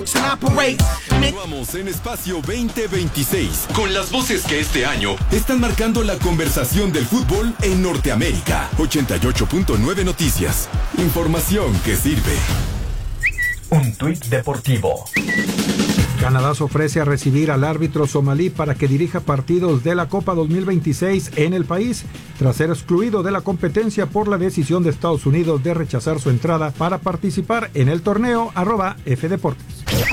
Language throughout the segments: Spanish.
Vamos en Espacio 2026 con las voces que este año están marcando la conversación del fútbol en Norteamérica. 88.9 Noticias. Información que sirve. Un tuit deportivo. Canadá se ofrece a recibir al árbitro somalí para que dirija partidos de la Copa 2026 en el país, tras ser excluido de la competencia por la decisión de Estados Unidos de rechazar su entrada para participar en el torneo. @FDeportes.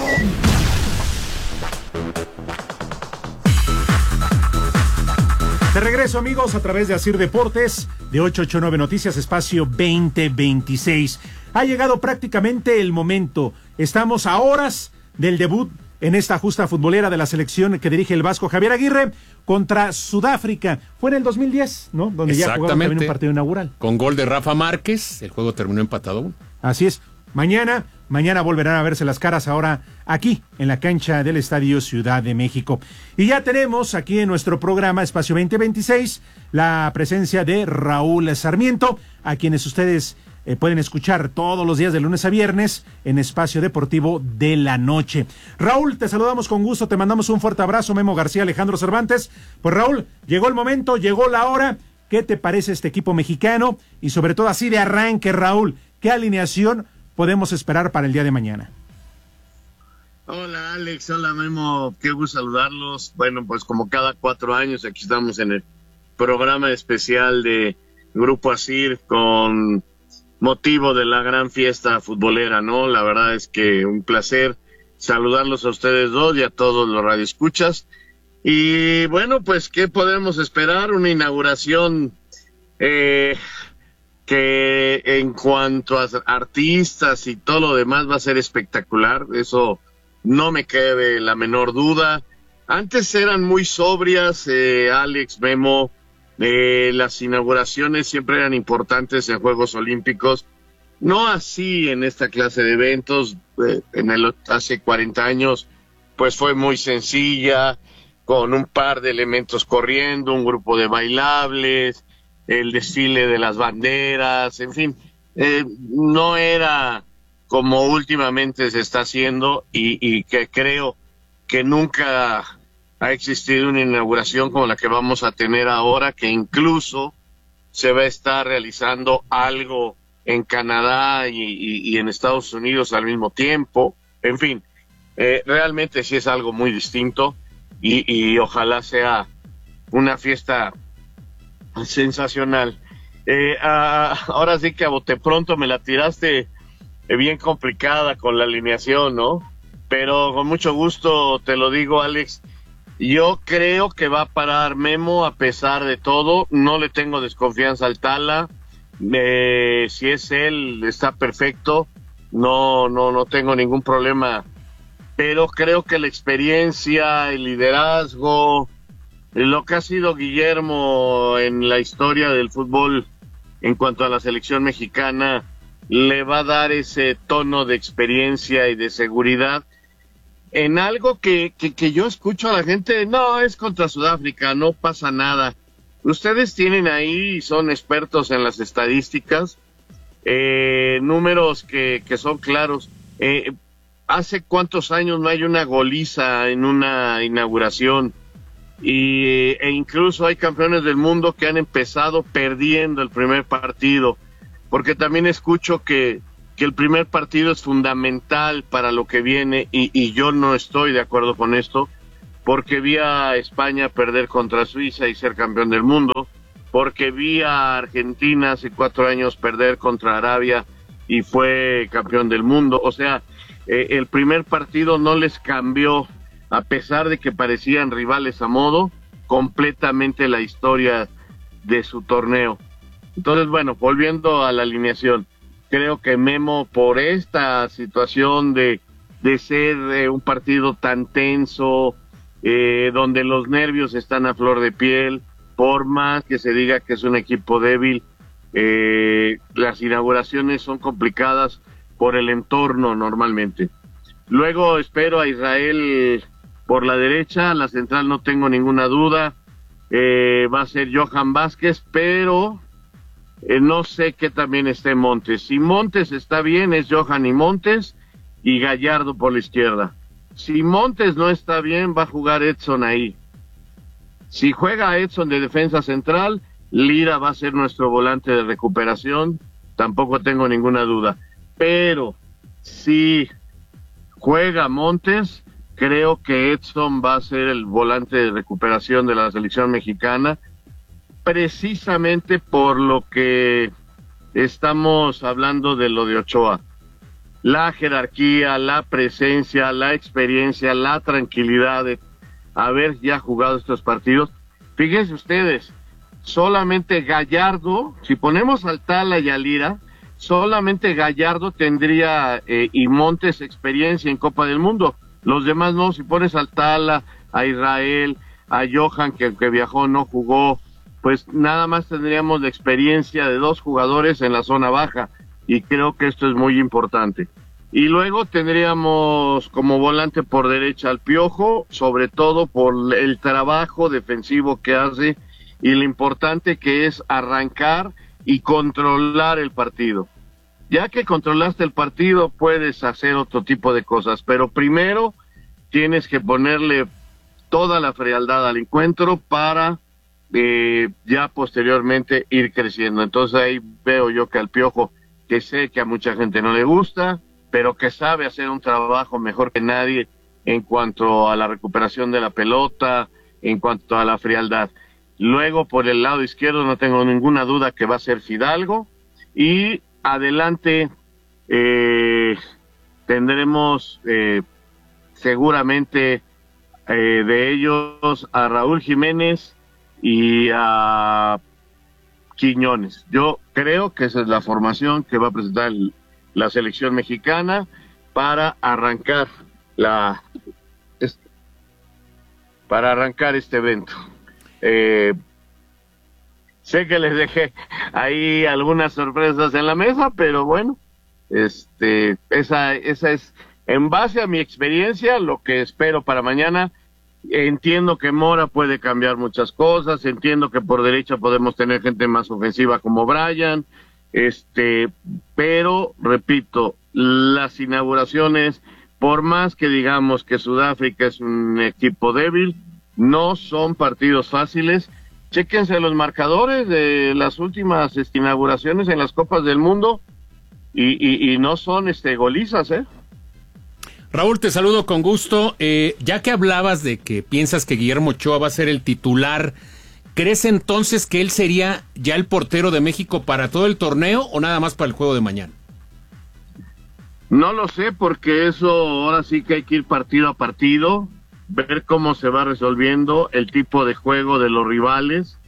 De regreso, amigos, a través de Asir Deportes, de 889 Noticias, Espacio 2026. Ha llegado prácticamente el momento. Estamos a horas del debut en esta justa futbolera de la selección que dirige el vasco Javier Aguirre contra Sudáfrica. Fue en el 2010, ¿no? Donde ya jugaron también un partido inaugural. Con gol de Rafa Márquez, el juego terminó empatado 1. Así es. Mañana volverán a verse las caras ahora aquí en la cancha del Estadio Ciudad de México. Y ya tenemos aquí en nuestro programa Espacio 2026 la presencia de Raúl Sarmiento, a quienes ustedes pueden escuchar todos los días de lunes a viernes en Espacio Deportivo de la Noche. Raúl, te saludamos con gusto, te mandamos un fuerte abrazo. Memo García, Alejandro Cervantes. Pues Raúl, llegó el momento, llegó la hora. ¿Qué te parece este equipo mexicano? Y sobre todo así de arranque, Raúl, ¿qué alineación podemos esperar para el día de mañana? Hola Alex, hola Memo, qué gusto saludarlos. Bueno, pues como cada 4 años aquí estamos en el programa especial de Grupo Asir con motivo de la gran fiesta futbolera, ¿no? La verdad es que un placer saludarlos a ustedes dos y a todos los radioescuchas. Y bueno, pues ¿qué podemos esperar? Una inauguración que en cuanto a artistas y todo lo demás va a ser espectacular, eso no me cabe la menor duda. Antes eran muy sobrias, Alex, Memo, las inauguraciones siempre eran importantes en Juegos Olímpicos, no así en esta clase de eventos. Hace 40 años pues fue muy sencilla, con un par de elementos corriendo, un grupo de bailables, el desfile de las banderas, en fin, no era como últimamente se está haciendo y que creo que nunca ha existido una inauguración como la que vamos a tener ahora, que incluso se va a estar realizando algo en Canadá y en Estados Unidos al mismo tiempo. En fin, realmente sí es algo muy distinto y ojalá sea una fiesta sensacional. Ahora sí que a bote pronto me la tiraste bien complicada con la alineación, ¿no? Pero con mucho gusto te lo digo, Alex. Yo creo que va a parar Memo a pesar de todo. No le tengo desconfianza al Tala. Si es él, está perfecto. No tengo ningún problema. Pero creo que la experiencia, el liderazgo, lo que ha sido Guillermo en la historia del fútbol en cuanto a la selección mexicana, le va a dar ese tono de experiencia y de seguridad en algo que yo escucho a la gente. No, es contra Sudáfrica, no pasa nada. Ustedes tienen ahí, son expertos en las estadísticas, números que son claros. ¿Hace cuántos años no hay una goliza en una inauguración? E incluso hay campeones del mundo que han empezado perdiendo el primer partido, porque también escucho que el primer partido es fundamental para lo que viene, y yo no estoy de acuerdo con esto, porque vi a España perder contra Suiza y ser campeón del mundo, porque vi a Argentina hace 4 años perder contra Arabia y fue campeón del mundo. O sea, el primer partido no les cambió, a pesar de que parecían rivales a modo, completamente la historia de su torneo. Entonces, bueno, volviendo a la alineación, creo que Memo, por esta situación de ser un partido tan tenso, donde los nervios están a flor de piel, por más que se diga que es un equipo débil, las inauguraciones son complicadas por el entorno normalmente. Luego espero a Israel por la derecha, la central no tengo ninguna duda, va a ser Johan Vázquez, pero no sé qué también esté Montes. Si Montes está bien, es Johan y Montes, y Gallardo por la izquierda. Si Montes no está bien, va a jugar Edson ahí. Si juega Edson de defensa central, Lira va a ser nuestro volante de recuperación, tampoco tengo ninguna duda. Pero si juega Montes, creo que Edson va a ser el volante de recuperación de la selección mexicana, precisamente por lo que estamos hablando de lo de Ochoa. La jerarquía, la presencia, la experiencia, la tranquilidad de haber ya jugado estos partidos. Fíjense ustedes, solamente Gallardo, si ponemos al Tala y a Lira, solamente Gallardo tendría y Montes experiencia en Copa del Mundo. Los demás no. Si pones al Tala, a Israel, a Johan, que viajó, no jugó, pues nada más tendríamos la experiencia de 2 jugadores en la zona baja, y creo que esto es muy importante. Y luego tendríamos como volante por derecha al Piojo, sobre todo por el trabajo defensivo que hace y lo importante que es arrancar y controlar el partido. Ya que controlaste el partido, puedes hacer otro tipo de cosas, pero primero tienes que ponerle toda la frialdad al encuentro para ya posteriormente ir creciendo. Entonces ahí veo yo que al Piojo, que sé que a mucha gente no le gusta, pero que sabe hacer un trabajo mejor que nadie en cuanto a la recuperación de la pelota, en cuanto a la frialdad. Luego por el lado izquierdo no tengo ninguna duda que va a ser Fidalgo, y adelante tendremos seguramente de ellos a Raúl Jiménez y a Quiñones. Yo creo que esa es la formación que va a presentar la selección mexicana para arrancar este evento. Sé que les dejé ahí algunas sorpresas en la mesa, pero bueno, esa es en base a mi experiencia lo que espero para mañana. Entiendo que Mora puede cambiar muchas cosas, entiendo que por derecha podemos tener gente más ofensiva como Brian, pero repito, las inauguraciones, por más que digamos que Sudáfrica es un equipo débil, no son partidos fáciles. Chéquense los marcadores de las últimas inauguraciones en las Copas del Mundo y no son golizas, Raúl, te saludo con gusto. Ya que hablabas de que piensas que Guillermo Ochoa va a ser el titular, ¿crees entonces que él sería ya el portero de México para todo el torneo o nada más para el juego de mañana? No lo sé, porque eso ahora sí que hay que ir partido a partido, ver cómo se va resolviendo el tipo de juego de los rivales.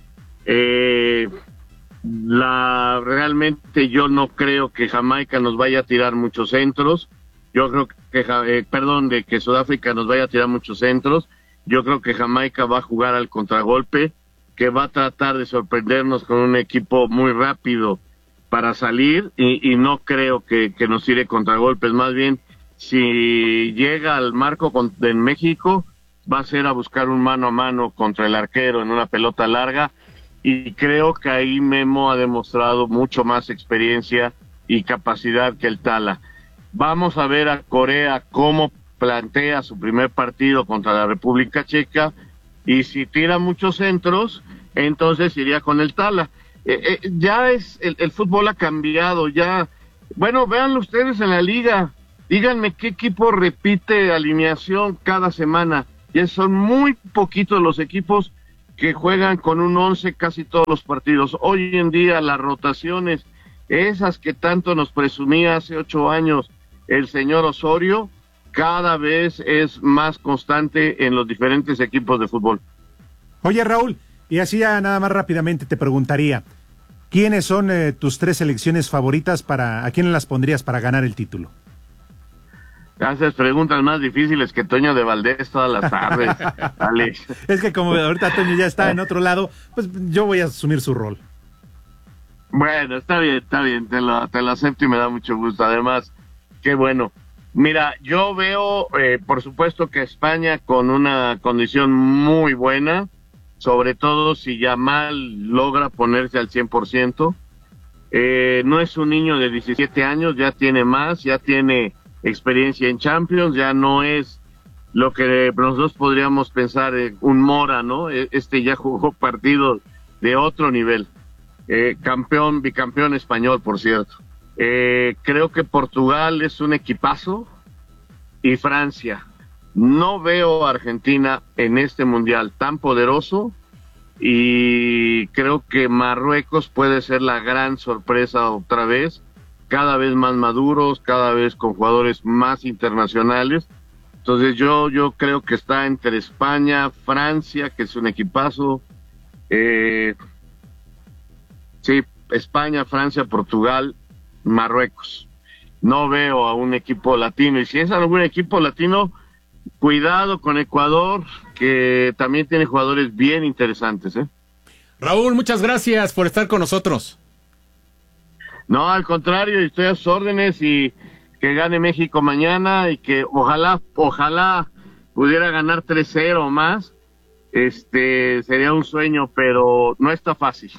Realmente yo no creo que Jamaica nos vaya a tirar muchos centros. Yo creo que Sudáfrica nos vaya a tirar muchos centros. Yo creo que Jamaica va a jugar al contragolpe, que va a tratar de sorprendernos con un equipo muy rápido para salir, y no creo que nos tire contragolpes. Más bien, si llega al marco en México, va a ser a buscar un mano a mano contra el arquero en una pelota larga, y creo que ahí Memo ha demostrado mucho más experiencia y capacidad que el Tala. Vamos a ver a Corea cómo plantea su primer partido contra la República Checa, y si tira muchos centros, entonces iría con el Tala. Ya el fútbol ha cambiado, ya. Bueno, véanlo ustedes en la liga, díganme qué equipo repite alineación cada semana. Ya son muy poquitos los equipos que juegan con un 11 casi todos los partidos. Hoy en día las rotaciones, esas que tanto nos presumía hace 8 años el señor Osorio, cada vez es más constante en los diferentes equipos de fútbol. Oye, Raúl, y así ya nada más rápidamente te preguntaría, ¿quiénes son tus 3 selecciones favoritas a quiénes las pondrías para ganar el título? Haces preguntas más difíciles que Toño de Valdés todas las tardes, Alex. Es que como ahorita Toño ya está en otro lado, pues yo voy a asumir su rol. Bueno, está bien, te lo acepto y me da mucho gusto. Además, qué bueno. Mira, yo veo, por supuesto, que España con una condición muy buena, sobre todo si Yamal logra ponerse al 100%. No es un niño de 17 años, ya tiene más, ya tiene experiencia en Champions, ya no es lo que nosotros podríamos pensar un Mora, ¿no? Ya jugó partidos de otro nivel. Bicampeón español, por cierto. Creo que Portugal es un equipazo y Francia. No veo a Argentina en este mundial tan poderoso y creo que Marruecos puede ser la gran sorpresa otra vez, cada vez más maduros, cada vez con jugadores más internacionales. Entonces yo creo que está entre España, Francia, que es un equipazo, sí, España, Francia, Portugal, Marruecos. No veo a un equipo latino, y si es algún equipo latino, cuidado con Ecuador, que también tiene jugadores bien interesantes, ¿eh? Raúl, muchas gracias por estar con nosotros. No, al contrario, estoy a sus órdenes y que gane México mañana y que ojalá pudiera ganar 3-0 o más. Sería un sueño, pero no está fácil.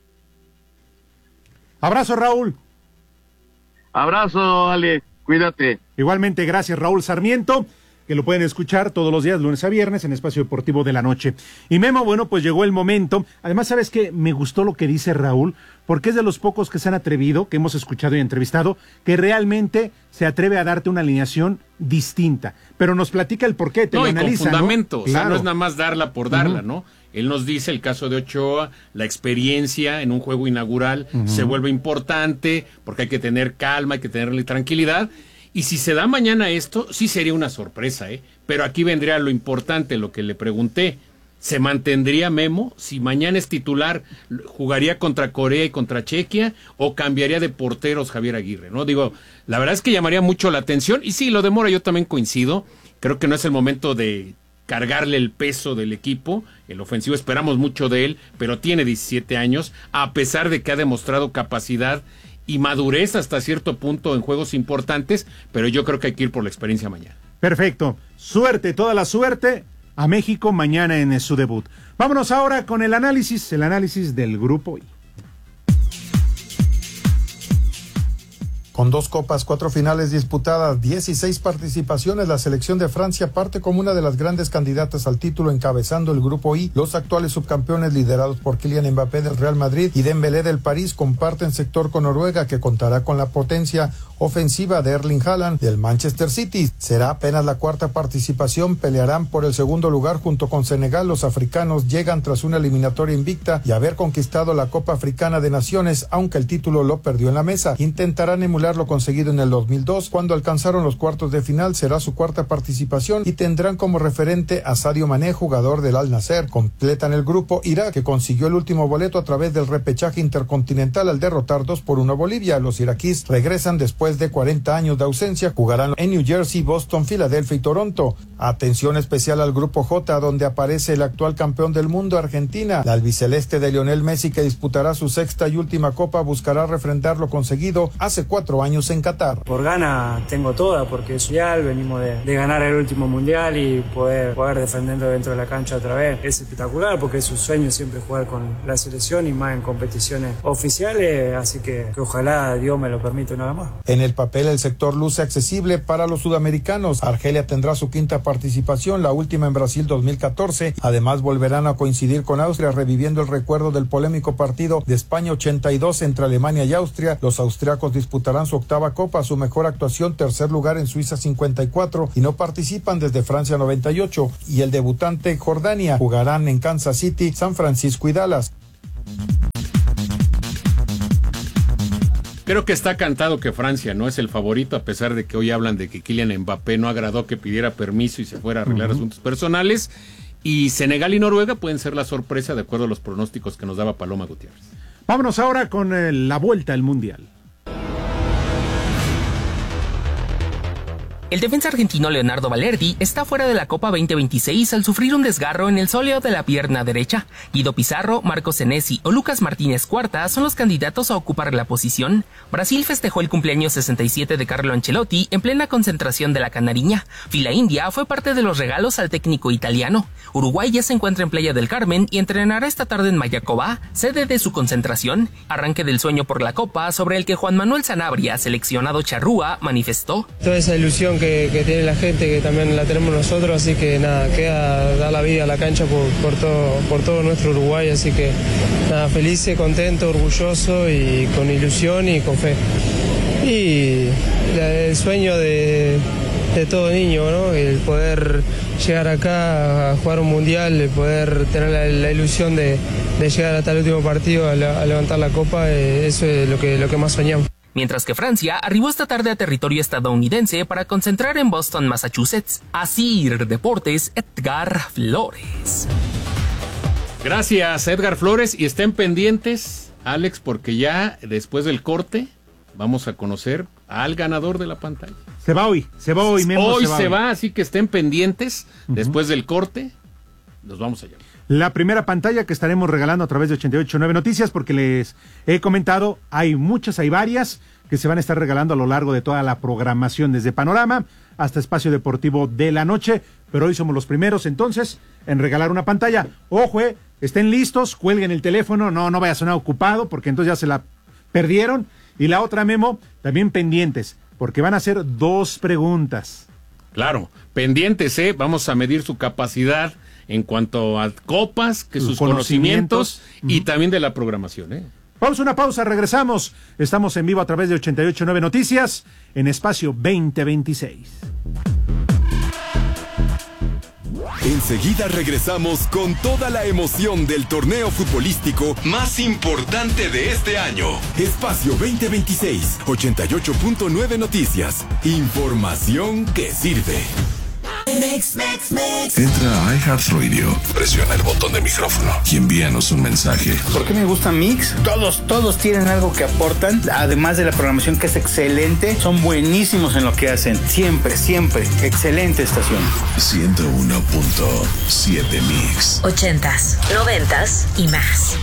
Abrazo, Raúl. Abrazo, Ale, cuídate. Igualmente, gracias, Raúl Sarmiento, que lo pueden escuchar todos los días, lunes a viernes, en Espacio Deportivo de la Noche. Y Memo, bueno, pues llegó el momento. Además, ¿sabes qué? Me gustó lo que dice Raúl, porque es de los pocos que se han atrevido, que hemos escuchado y entrevistado, que realmente se atreve a darte una alineación distinta. Pero nos platica el porqué, te lo analiza, con fundamento, ¿no? O sea, Claro. no es nada más darla por darla, ¿no? Él nos dice el caso de Ochoa, la experiencia en un juego inaugural se vuelve importante, porque hay que tener calma, hay que tenerle tranquilidad. Y si se da mañana esto, sí sería una sorpresa, ¿eh? Pero aquí vendría lo importante, lo que le pregunté. ¿Se mantendría Memo? Si mañana es titular, ¿jugaría contra Corea y contra Chequia? ¿O cambiaría de porteros Javier Aguirre? ¿No? Digo, la verdad es que llamaría mucho la atención. Y sí, lo de Mora yo también coincido. Creo que no es el momento de cargarle el peso del equipo. El ofensivo esperamos mucho de él, pero tiene 17 años, a pesar de que ha demostrado capacidad y madurez hasta cierto punto en juegos importantes, pero yo creo que hay que ir por la experiencia mañana. Perfecto. Suerte, toda la suerte a México mañana en su debut. Vámonos ahora con el análisis del Grupo I. Con 2 copas, 4 finales disputadas, 16 participaciones, la selección de Francia parte como una de las grandes candidatas al título encabezando el Grupo I. Los actuales subcampeones liderados por Kylian Mbappé del Real Madrid y Dembélé del París comparten sector con Noruega, que contará con la potencia ofensiva de Erling Haaland del Manchester City. Será apenas la 4ª participación, pelearán por el 2º lugar junto con Senegal. Los africanos llegan tras una eliminatoria invicta y haber conquistado la Copa Africana de Naciones, aunque el título lo perdió en la mesa. Intentarán emular lo conseguido en el 2002, cuando alcanzaron los cuartos de final. Será su 4ª participación y tendrán como referente a Sadio Mané, jugador del Al Nassr. Completan el grupo Irak, que consiguió el último boleto a través del repechaje intercontinental al derrotar 2-1 a Bolivia. Los iraquíes regresan después de 40 años de ausencia, jugarán en New Jersey, Boston, Filadelfia y Toronto. Atención especial al grupo J, donde aparece el actual campeón del mundo, Argentina. La albiceleste de Lionel Messi, que disputará su 6ª y última copa, buscará refrendar lo conseguido hace 4 años en Qatar. Por gana tengo toda, porque es mundial, venimos de ganar el último mundial y poder defenderlo dentro de la cancha otra vez. Es espectacular, porque es un sueño siempre jugar con la selección y más en competiciones oficiales, así que ojalá Dios me lo permita una vez más. En el papel, el sector luce accesible para los sudamericanos. Argelia tendrá su 5ª participación, la última en Brasil 2014. Además, volverán a coincidir con Austria, reviviendo el recuerdo del polémico partido de España 82 entre Alemania y Austria. Los austriacos disputarán su 8ª copa, su mejor actuación, 3er lugar en Suiza 54, y no participan desde Francia 98. Y el debutante Jordania jugarán en Kansas City, San Francisco y Dallas. Creo que está cantado que Francia no es el favorito, a pesar de que hoy hablan de que Kylian Mbappé no agradó que pidiera permiso y se fuera a arreglar asuntos personales. Y Senegal y Noruega pueden ser la sorpresa, de acuerdo a los pronósticos que nos daba Paloma Gutiérrez. Vámonos ahora con la vuelta al Mundial. El defensa argentino Leonardo Balerdi está fuera de la Copa 2026 al sufrir un desgarro en el sóleo de la pierna derecha. Guido Pizarro, Marco Senesi o Lucas Martínez Cuarta son los candidatos a ocupar la posición. Brasil festejó el cumpleaños 67 de Carlo Ancelotti en plena concentración de la Canariña. Fila India fue parte de los regalos al técnico italiano. Uruguay ya se encuentra en Playa del Carmen y entrenará esta tarde en Mayacobá, sede de su concentración. Arranque del sueño por la Copa, sobre el que Juan Manuel Sanabria, seleccionado charrúa, manifestó: toda esa ilusión que tiene la gente, que también la tenemos nosotros, así que nada, queda dar la vida a la cancha por todo nuestro Uruguay, así que nada, feliz, contento, orgulloso y con ilusión y con fe. Y el sueño de todo niño, ¿no? El poder llegar acá a jugar un mundial, el poder tener la ilusión de llegar hasta el último partido a levantar la copa, eso es lo que más soñamos. Mientras que Francia arribó esta tarde a territorio estadounidense para concentrar en Boston, Massachusetts. Asir Deportes, Edgar Flores. Gracias, Edgar Flores. Y estén pendientes, Alex, porque ya después del corte vamos a conocer al ganador de la pantalla. Se va hoy, Memo. Hoy se va, así que estén pendientes. Después del corte, nos vamos allá. La primera pantalla que estaremos regalando a través de 88.9 Noticias, porque les he comentado, hay varias que se van a estar regalando a lo largo de toda la programación, desde Panorama hasta Espacio Deportivo de la Noche, pero hoy somos los primeros entonces en regalar una pantalla. Ojo, estén listos, cuelguen el teléfono, no vaya a sonar ocupado, porque entonces ya se la perdieron. Y la otra, Memo, también pendientes, porque van a hacer 2 preguntas. Claro, pendientes, vamos a medir su capacidad en cuanto a copas, que sus conocimientos y también de la programación. Vamos a una pausa, regresamos. Estamos en vivo a través de 88.9 Noticias en Espacio 2026. Enseguida regresamos con toda la emoción del torneo futbolístico más importante de este año. Espacio 2026, 88.9 Noticias. Información que sirve. Entra a iHeartRadio, presiona el botón de micrófono y envíanos un mensaje. ¿Por qué me gusta Mix? Todos tienen algo que aportan, además de la programación que es excelente, son buenísimos en lo que hacen. Siempre, excelente estación. 101.7 Mix. 80s, 90s y más.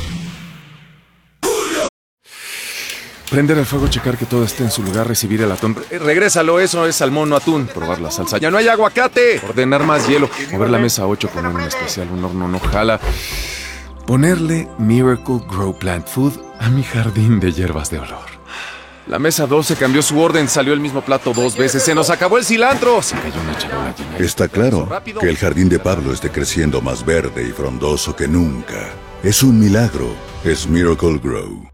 Prender el fuego, checar que todo esté en su lugar, recibir el atún. Regrésalo, eso es salmón, no atún. Probar la salsa. ¡Ya no hay aguacate! Ordenar más hielo. Mover la mesa 8, poner un especial, un horno no jala. Ponerle Miracle Grow Plant Food a mi jardín de hierbas de olor. La mesa 12 cambió su orden, salió el mismo plato 2 veces. ¡Se nos acabó el cilantro! Se cayó una charola llena. Está claro que el jardín de Pablo esté creciendo más verde y frondoso que nunca. Es un milagro. Es Miracle Grow.